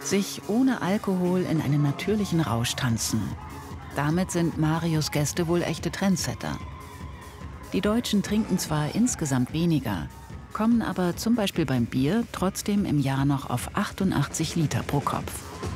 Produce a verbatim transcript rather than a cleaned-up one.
sich ohne Alkohol in einen natürlichen Rausch tanzen. Damit sind Marius Gäste wohl echte Trendsetter. Die Deutschen trinken zwar insgesamt weniger, kommen aber zum Beispiel beim Bier trotzdem im Jahr noch auf achtundachtzig Liter pro Kopf.